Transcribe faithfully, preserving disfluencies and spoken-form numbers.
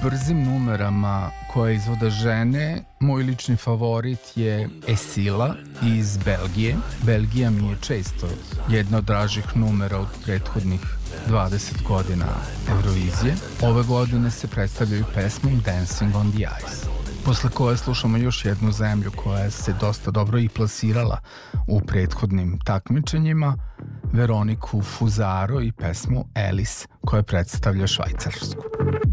brzim numerama koje izvode žene, moj lični favorit je Esila iz Belgije. Belgija mi je često jedna od dražih numera od prethodnih dvadeset godina Eurovizije. Ove godine se predstavljaju pesmom Dancing on the Ice, posle koje slušamo još jednu zemlju koja se dosta dobro i plasirala u prethodnim takmičenjima, Veroniku Fuzaro i pesmu Alice koja predstavlja Švajcarsku.